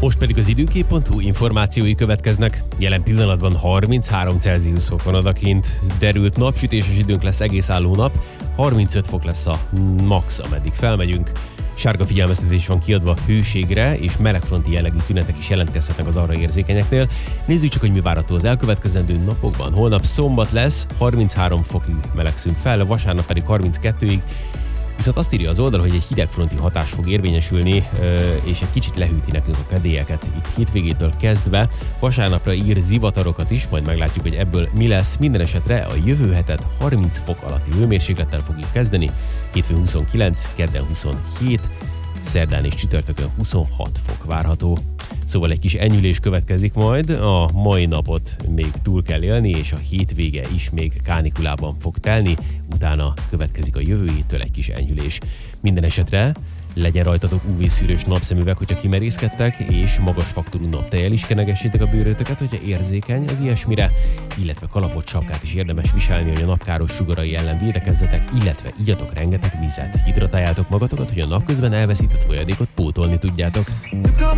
Most pedig az időkép.hu információi következnek. Jelen pillanatban 33 Celsius fok van odakint, derült napsütéses időnk lesz egész álló nap, 35 fok lesz a max, ameddig felmegyünk. Sárga figyelmeztetés van kiadva hőségre, és melegfronti jellegű tünetek is jelentkezhetnek az arra érzékenyeknél. Nézzük csak, hogy mi várható az elkövetkezendő napokban. Holnap szombat lesz, 33 fokig melegszünk fel, vasárnap pedig 32-ig. Viszont azt írja az oldal, hogy egy hidegfronti hatás fog érvényesülni, és egy kicsit lehűti nekünk a kedélyeket itt hétvégétől kezdve. Vasárnapra ír zivatarokat is, majd meglátjuk, hogy ebből mi lesz. Minden esetre a jövő hetet 30 fok alatti hőmérséklettel fogjuk kezdeni. Hétfőn 29, kedden 27, szerdán és csütörtökön 26 fok várható. Szóval egy kis enyhülés következik majd, a mai napot még túl kell élni, és a hétvége is még kánikulában fog telni, utána következik a jövő héttől egy kis enyhülés. Minden esetre legyen rajtatok UV-szűrős napszemüveg, hogyha kimerészkedtek, és magas faktorú naptejjel is kenegessétek a bőrötöket, hogyha érzékeny az ilyesmire, illetve kalapot, sapkát is érdemes viselni, hogy a napkáros sugarai ellen védekezzetek, illetve igyatok rengeteg vizet. Hidratáljátok magatokat, hogy a napközben elveszített folyadékot pótolni tudjátok.